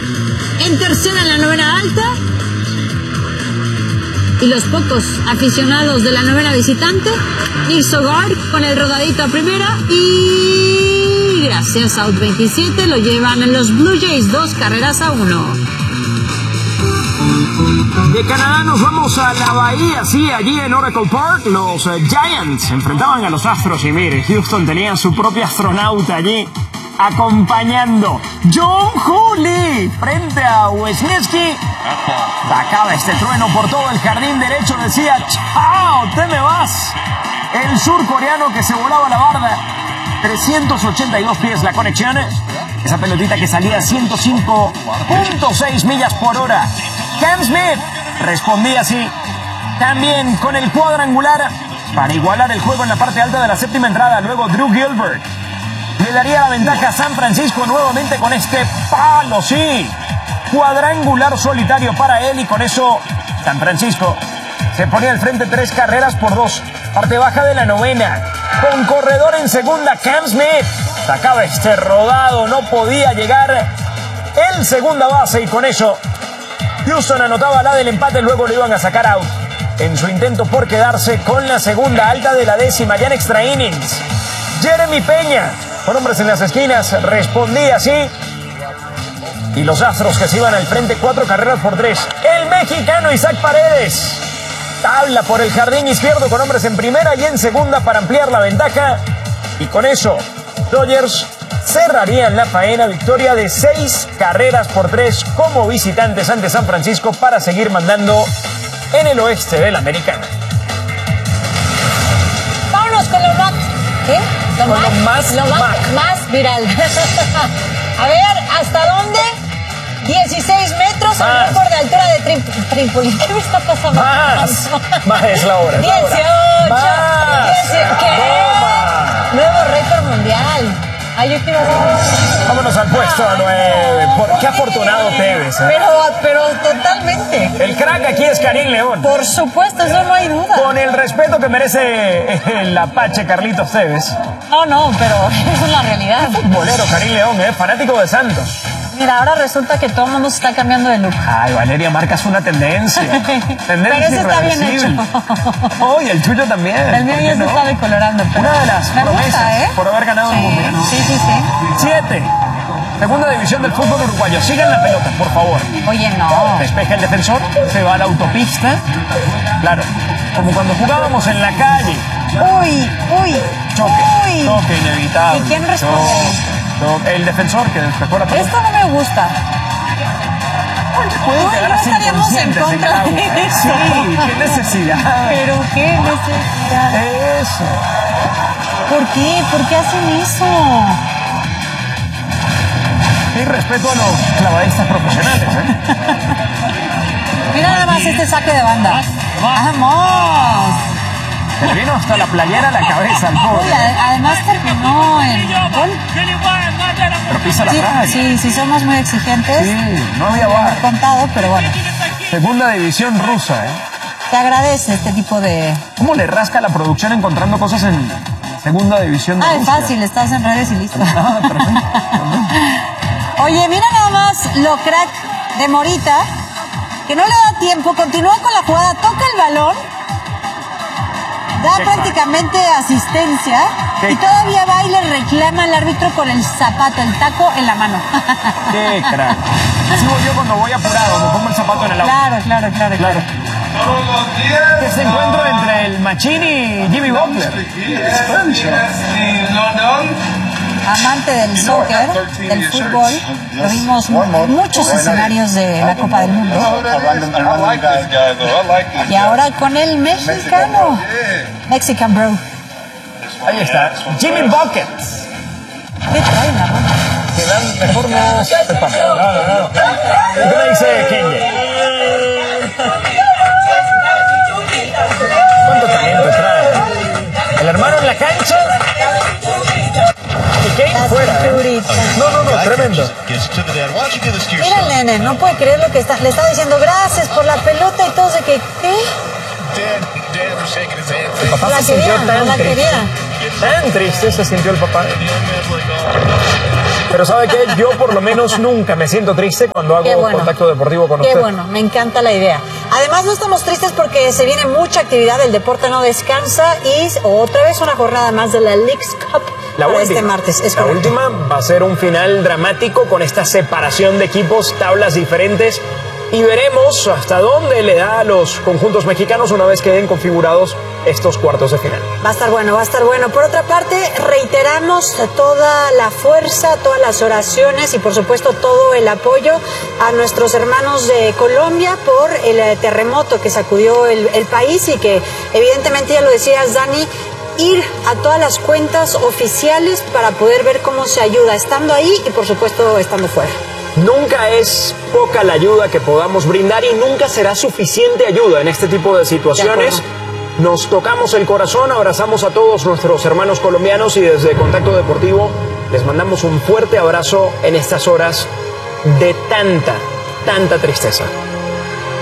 En tercera, en la novena alta. Y los pocos aficionados de la novena visitante, Neil Sogard con el rodadito a primera. Y gracias a out 27 lo llevan en los Blue Jays 2-1. De Canadá nos vamos a la Bahía, sí, allí en Oracle Park los Giants enfrentaban a los Astros y mire, Houston tenía su propio astronauta allí acompañando. John Hooley frente a Wesneski. Sacaba este trueno por todo el jardín derecho, decía, ¡chao, te me vas! El surcoreano que se volaba la barda, 382 pies la conexión. Esa pelotita que salía a 105.6 millas por hora. Cam Smith respondía así, también con el cuadrangular para igualar el juego en la parte alta de la séptima entrada. Luego Drew Gilbert le daría la ventaja a San Francisco nuevamente con este palo, sí, cuadrangular solitario para él, y con eso San Francisco se ponía al frente 3-2. Parte baja de la novena, con corredor en segunda, Cam Smith sacaba este rodado, no podía llegar el segunda base, y con eso Houston anotaba la del empate. Luego lo iban a sacar out en su intento por quedarse con la segunda alta de la décima, ya en extra innings. Jeremy Peña, con hombres en las esquinas, respondía así, y los Astros que se iban al frente 4-3. El mexicano Isaac Paredes tabla por el jardín izquierdo con hombres en primera y en segunda para ampliar la ventaja, y con eso Dodgers cerrarían la faena. Victoria de 6-3 como visitantes ante San Francisco para seguir mandando en el oeste de la Americana. Vámonos con lo más... ¿Qué? Lo más viral. A ver, ¿hasta dónde? 16 metros, el récord de altura de Trípoli. ¿Qué me está pasando? Más es la hora. 18. ¿Qué? Nuevo récord mundial. Ay, yo quiero hacer... Vámonos al puesto 9. Qué afortunado Tevez, ¿eh? Pero totalmente. El crack aquí es Karim León. Por supuesto, eso no hay duda. Con el respeto que merece el Apache Carlitos Tevez. No, pero eso es la realidad. Futbolero Karim León, fanático de Santos. Mira, ahora resulta que todo el mundo se está cambiando de look. Ay, Valeria, marcas una tendencia. Pero eso está bien hecho. Oh, y el tuyo también. El mío ya se está decolorando. Una de las promesas por haber ganado el mundial. Sí. 7. Segunda división del fútbol uruguayo. Sigan la pelota, por favor. Oye, no. Despeja el defensor, se va a la autopista. Claro, como cuando jugábamos en la calle. Uy. Choque inevitable. ¿Y quién responde? El defensor que despejó la pelota. Esto no me gusta. Pueden quedar así estaríamos en contra de eso. Sí, qué necesidad. Pero qué necesidad. Eso. ¿Por qué? ¿Por qué hacen eso? Y respeto a los clavadistas profesionales, Mira nada más este saque de banda. ¡Vamos! Se le vino hasta la playera a la cabeza al pobre. Además terminó el gol. Pero pisa la traje. Sí, somos muy exigentes. Sí, no había VAR. Contado, pero bueno. Segunda división rusa, Te agradece este tipo de... ¿Cómo le rasca la producción encontrando cosas en segunda división de Rusia? Es fácil, estás en redes y listo. Perfecto. Oye, mira nada más lo crack de Morita, que no le da tiempo, continúa con la jugada, toca el balón, da prácticamente asistencia y todavía va y le reclama al árbitro con el zapato, el taco en la mano. Qué crack. Así voy yo cuando voy apurado, me pongo el zapato en el auto. Claro. Este encuentro entre el Machín y Jimmy Butler. Amante del soccer, del fútbol, lo vimos en muchos escenarios de la Copa del Mundo. Y ahora con el mexicano, Mexican Bro. Ahí está, Jimmy Buckets. ¿Qué trae la mano? Que dan mejor no. ¿Qué me dice Kenny? ¿Cuánto talento trae? El hermano en la cancha. Y Kane fuera. No, tremendo. Mira el nene, no puede creer lo que está. Le está diciendo gracias por la pelota y todo. ¿De que qué? El papá No se sintió tan triste. quería. Tan triste se sintió el papá. Pero ¿sabe qué? Yo por lo menos nunca me siento triste cuando hago contacto deportivo con usted. Qué bueno, me encanta la idea. Además no estamos tristes porque se viene mucha actividad, el deporte no descansa y otra vez una jornada más de la Leagues Cup. La última, este martes, es la correcto. última va a ser un final dramático con esta separación de equipos, tablas diferentes, y veremos hasta dónde le da a los conjuntos mexicanos una vez queden configurados estos cuartos de final. Va a estar bueno, va a estar bueno. Por otra parte, reiteramos toda la fuerza, todas las oraciones y por supuesto todo el apoyo a nuestros hermanos de Colombia por el terremoto que sacudió el país y que evidentemente, ya lo decías, Dani, ir a todas las cuentas oficiales para poder ver cómo se ayuda, estando ahí y por supuesto estando fuera. Nunca es poca la ayuda que podamos brindar y nunca será suficiente ayuda en este tipo de situaciones. Nos tocamos el corazón, abrazamos a todos nuestros hermanos colombianos y desde Contacto Deportivo les mandamos un fuerte abrazo en estas horas de tanta tristeza.